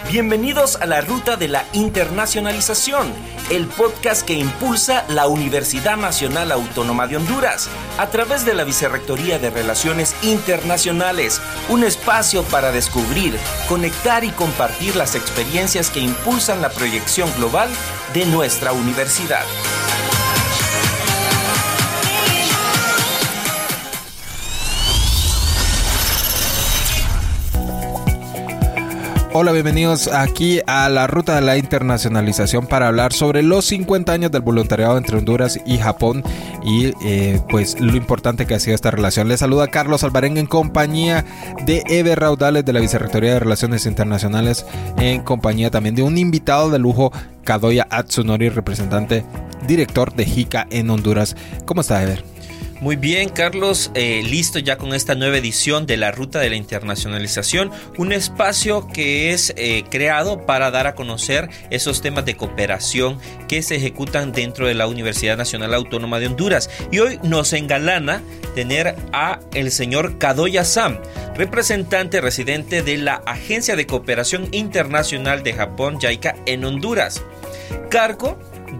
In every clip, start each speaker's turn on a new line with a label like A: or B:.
A: Bienvenidos a la Ruta de la Internacionalización, el podcast que impulsa la Universidad Nacional Autónoma de Honduras a través de la Vicerrectoría de Relaciones Internacionales, un espacio para descubrir, conectar y compartir las experiencias que impulsan la proyección global de nuestra universidad.
B: Hola, bienvenidos aquí a la Ruta de la Internacionalización para hablar sobre los 50 años del voluntariado entre Honduras y Japón y pues lo importante que ha sido esta relación. Les saluda Carlos Alvarenga en compañía de Eber Raudales de la Vicerrectoría de Relaciones Internacionales, en compañía también de un invitado de lujo, Kadoya Atsunori, representante director de JICA en Honduras. ¿Cómo está, Eber?
A: Muy bien, Carlos, listo ya con esta nueva edición de la Ruta de la Internacionalización, un espacio que es creado para dar a conocer esos temas de cooperación que se ejecutan dentro de la Universidad Nacional Autónoma de Honduras. Y hoy nos engalana tener a el señor Kadoya Sam, representante residente de la Agencia de Cooperación Internacional de Japón, JICA, en Honduras. Cargo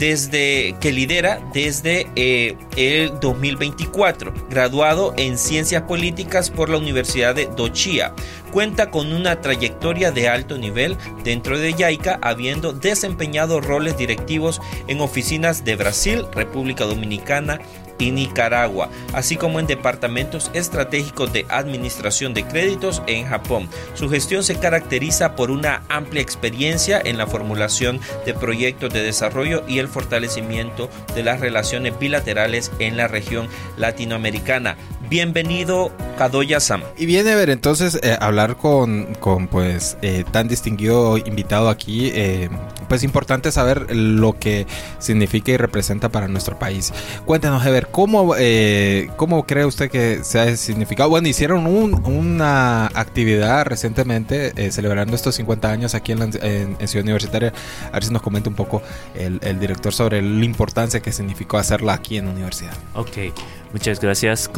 A: que lidera desde el 2024, graduado en Ciencias Políticas por la Universidad de Doshiya. Cuenta con una trayectoria de alto nivel dentro de JICA, habiendo desempeñado roles directivos en oficinas de Brasil, República Dominicana y Nicaragua, así como en departamentos estratégicos de administración de créditos en Japón. Su gestión se caracteriza por una amplia experiencia en la formulación de proyectos de desarrollo y el fortalecimiento de las relaciones bilaterales en la región latinoamericana. Bienvenido, Kadoya Sam.
B: Y bien, Eber, entonces hablar con pues tan distinguido invitado aquí, pues importante saber lo que significa y representa para nuestro país. Cuéntanos, Eber, ¿cómo cree usted que se ha significado? Bueno, hicieron una actividad recientemente celebrando estos 50 años aquí en Ciudad Universitaria. A ver si nos comenta un poco el director sobre la importancia que significó hacerla aquí en la universidad.
C: Ok, muchas gracias.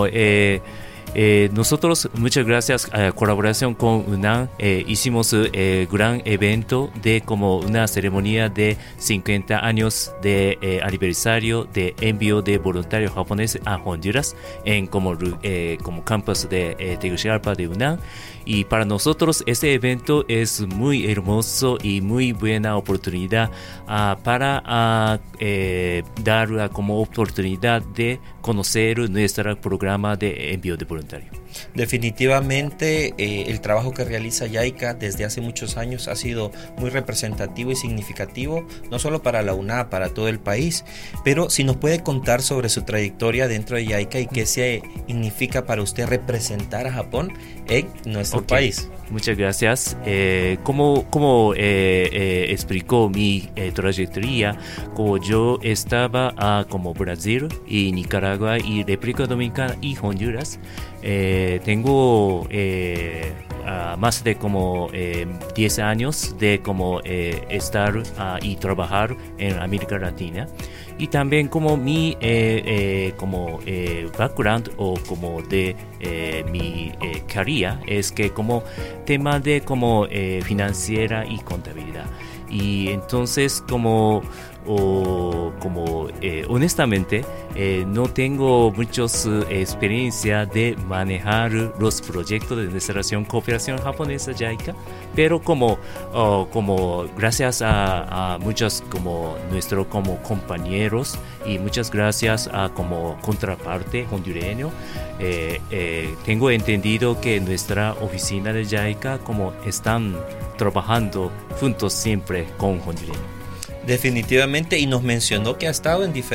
C: Nosotros, muchas gracias a la colaboración con UNAM, hicimos gran evento de como una ceremonia de 50 años de aniversario de envío de voluntarios japoneses a Honduras en como campus de Tegucigalpa de UNAM. Y para nosotros este evento es muy hermoso y muy buena oportunidad para dar como oportunidad de conocer nuestro programa de envío de voluntario.
A: Definitivamente el trabajo que realiza JICA desde hace muchos años ha sido muy representativo y significativo, no solo para la UNA, para todo el país. Pero si nos puede contar sobre su trayectoria dentro de JICA y qué significa para usted representar a Japón en nuestro país.
C: Muchas gracias. Como explicó mi trayectoria, como yo estaba como Brasil y Nicaragua y República Dominicana y Honduras, tengo más de como 10 años de como estar y trabajar en América Latina. Y también como mi background o como de mi carrera es que como tema de como financiera y contabilidad. Y entonces honestamente no tengo mucha experiencia de manejar los proyectos de desarrollo cooperación japonesa JICA, pero como gracias a muchos como nuestros como compañeros y muchas gracias a como contraparte hondureño, tengo entendido que nuestra oficina de JICA como están trabajando juntos siempre con hondureño.
A: Definitivamente, y nos mencionó que ha estado en